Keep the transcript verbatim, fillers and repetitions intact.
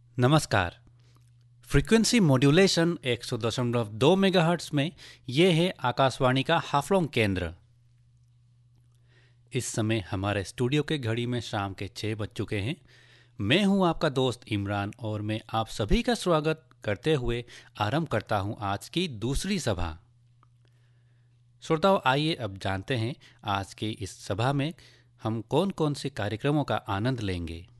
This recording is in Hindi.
नमस्कार। फ्रीक्वेंसी मॉड्यूलेशन एक सौ दशमलव दो मेगाहर्ट्ज़ में ये है आकाशवाणी का हाफलोंग केंद्र। इस समय हमारे स्टूडियो के घड़ी में शाम के छः बज चुके हैं। मैं हूं आपका दोस्त इमरान और मैं आप सभी का स्वागत करते हुए आरंभ करता हूं आज की दूसरी सभा। श्रोताओं, आइए अब जानते हैं आज की इस सभा में हम कौन कौन से कार्यक्रमों का आनंद लेंगे।